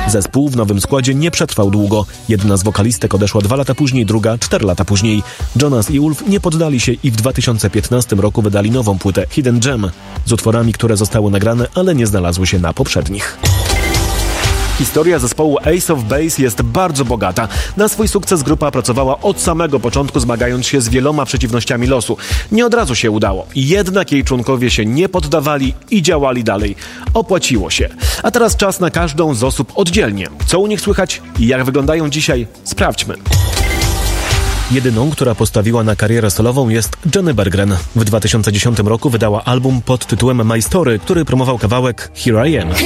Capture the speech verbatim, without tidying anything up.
Zespół w nowym składzie nie przetrwał długo. Jedna z wokalistek odeszła dwa lata później, druga cztery lata później. Jonas i Ulf nie poddali się i w dwa tysiące piętnastym roku wydali nową płytę Hidden Gem z utworami, które zostały nagrane, ale nie znalazły się na poprzednich. Historia zespołu Ace of Base jest bardzo bogata. Na swój sukces grupa pracowała od samego początku, zmagając się z wieloma przeciwnościami losu. Nie od razu się udało, jednak jej członkowie się nie poddawali i działali dalej. Opłaciło się. A teraz czas na każdą z osób oddzielnie. Co u nich słychać i jak wyglądają dzisiaj? Sprawdźmy. Jedyną, która postawiła na karierę solową, jest Jenny Berggren. W dwa tysiące dziesiątym roku wydała album pod tytułem My Story, który promował kawałek Here I Am.